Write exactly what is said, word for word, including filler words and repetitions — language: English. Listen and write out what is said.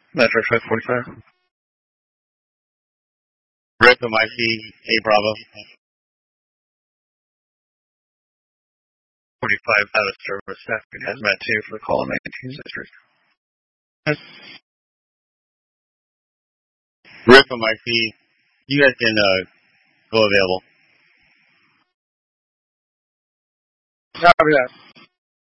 Metric five forty-five. Rip M I C, A Bravo. forty-five out of service. Traffic has met two for the call in eighteenth district. Rip M I C, you guys can uh, go available. Copy that.